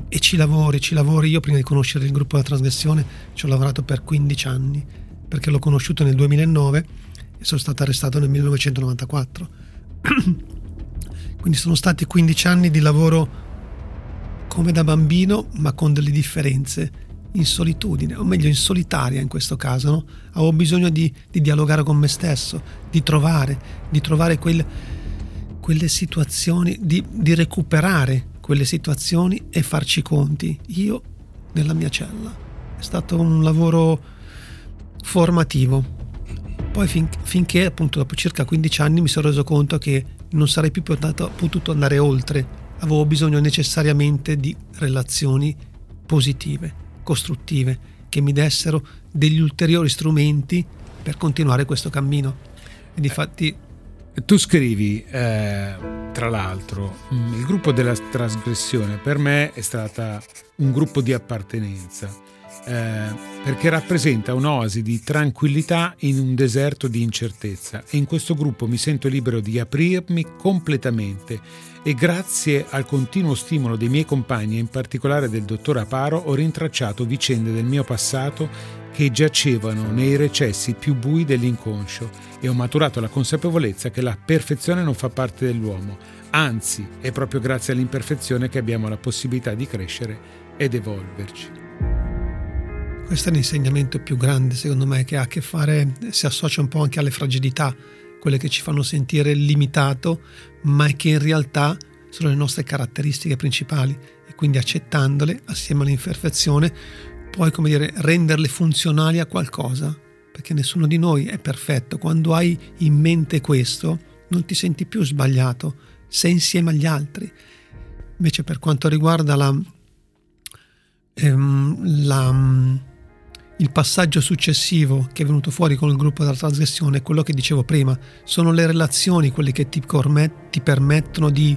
e ci lavori. Io prima di conoscere il gruppo della trasgressione ci ho lavorato per 15 anni, perché l'ho conosciuto nel 2009 e sono stato arrestato nel 1994. Quindi sono stati 15 anni di lavoro come da bambino, ma con delle differenze, in solitudine, o meglio in solitaria in questo caso, no? Avevo bisogno di dialogare con me stesso, di trovare quelle situazioni, di recuperare quelle situazioni e farci conti, io nella mia cella. È stato un lavoro formativo. Poi finché appunto dopo circa 15 anni mi sono reso conto che non sarei più potuto andare oltre. Avevo bisogno necessariamente di relazioni positive, costruttive, che mi dessero degli ulteriori strumenti per continuare questo cammino. E difatti tu scrivi, tra l'altro, il gruppo della trasgressione per me è stata un gruppo di appartenenza, perché rappresenta un'oasi di tranquillità in un deserto di incertezza, e in questo gruppo mi sento libero di aprirmi completamente, e grazie al continuo stimolo dei miei compagni, e in particolare del dottor Aparo, ho rintracciato vicende del mio passato che giacevano nei recessi più bui dell'inconscio, e ho maturato la consapevolezza che la perfezione non fa parte dell'uomo, anzi è proprio grazie all'imperfezione che abbiamo la possibilità di crescere ed evolverci. Questo è l'insegnamento più grande, secondo me, che ha a che fare, si associa un po' anche alle fragilità, quelle che ci fanno sentire limitato, ma che in realtà sono le nostre caratteristiche principali, e quindi accettandole assieme all'imperfezione puoi, come dire, renderle funzionali a qualcosa, perché nessuno di noi è perfetto. Quando hai in mente questo non ti senti più sbagliato, sei insieme agli altri. Invece per quanto riguarda il passaggio successivo che è venuto fuori con il gruppo della trasgressione è quello che dicevo prima, sono le relazioni quelle che ti permettono di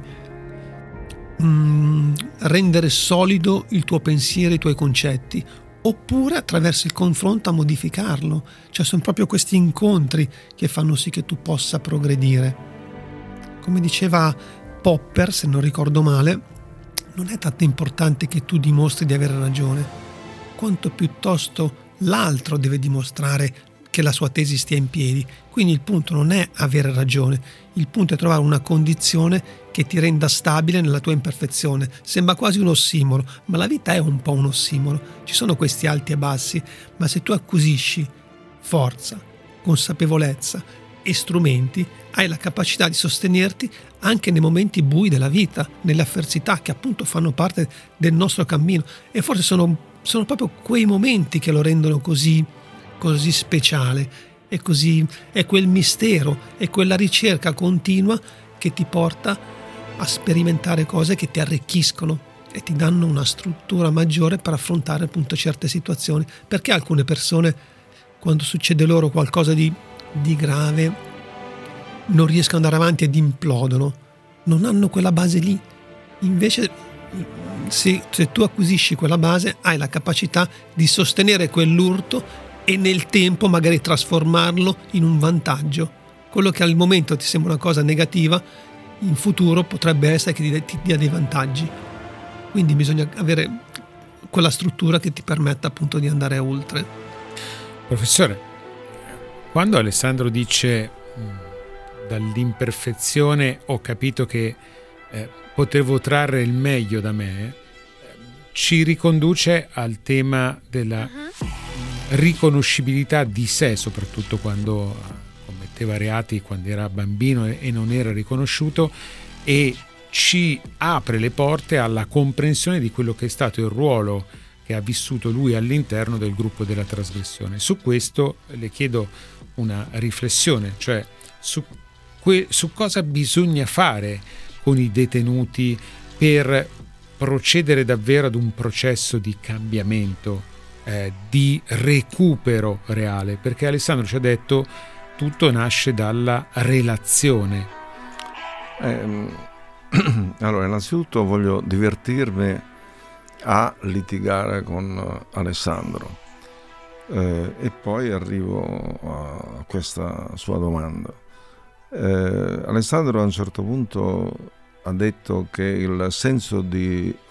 rendere solido il tuo pensiero, i tuoi concetti, oppure attraverso il confronto a modificarlo. Cioè sono proprio questi incontri che fanno sì che tu possa progredire. Come diceva Popper, se non ricordo male, non è tanto importante che tu dimostri di avere ragione, quanto piuttosto l'altro deve dimostrare che la sua tesi stia in piedi. Quindi il punto non è avere ragione, il punto è trovare una condizione che ti renda stabile nella tua imperfezione. Sembra quasi un ossimoro, ma la vita è un po' un ossimoro. Ci sono questi alti e bassi, ma se tu acquisisci forza, consapevolezza e strumenti, hai la capacità di sostenerti anche nei momenti bui della vita, nelle avversità che appunto fanno parte del nostro cammino, e forse sono proprio quei momenti che lo rendono così speciale, e così è quel mistero, è quella ricerca continua che ti porta a sperimentare cose che ti arricchiscono e ti danno una struttura maggiore per affrontare appunto certe situazioni. Perché alcune persone, quando succede loro qualcosa di grave, non riescono ad andare avanti ed implodono? Non hanno quella base lì. Invece se tu acquisisci quella base, hai la capacità di sostenere quell'urto e nel tempo magari trasformarlo in un vantaggio. Quello che al momento ti sembra una cosa negativa, in futuro potrebbe essere che ti dia dei vantaggi. Quindi bisogna avere quella struttura che ti permetta appunto di andare oltre. Professore, quando Alessandro dice dall'imperfezione ho capito che potevo trarre il meglio da me, ci riconduce al tema della riconoscibilità di sé, soprattutto quando commetteva reati, quando era bambino e non era riconosciuto, e ci apre le porte alla comprensione di quello che è stato il ruolo che ha vissuto lui all'interno del gruppo della trasgressione. Su questo le chiedo una riflessione, cioè su cosa bisogna fare con i detenuti per procedere davvero ad un processo di cambiamento, di recupero reale, perché Alessandro ci ha detto tutto nasce dalla relazione. Allora, innanzitutto voglio divertirmi a litigare con Alessandro, e poi arrivo a questa sua domanda. Alessandro a un certo punto ha detto che il senso di